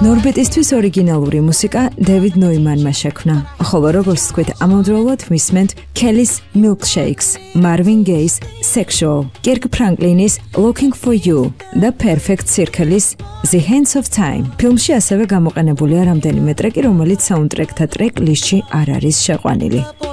ნორბეტისთვის ორიგინალური მუსიკა დევიდ ნოიმანმა შექმნა, ხოლო როგორც თქვით, ამავდროულად მისმენთ Kelly's Milkshakes, Marvin Gaye's Sexual, Kirk Franklinis Looking for You და Perfect Circle-ის The Hands of Time. ფილმში ასევე გამოყენებულია რამდენიმე ტრეკი, რომელიც საუნდტრეკთა ტრეკ-ლისტში არ არის შეყვანილი.